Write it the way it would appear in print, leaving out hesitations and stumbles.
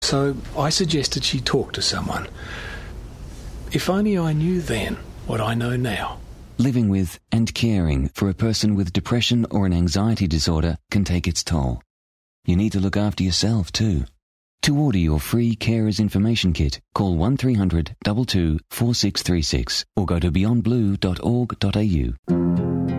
So I suggested she talk to someone. If only I knew then what I know now. Living with and caring for a person with depression or an anxiety disorder can take its toll. You need to look after yourself too. To order your free Carers Information Kit, call 1300 22 4636 or go to beyondblue.org.au.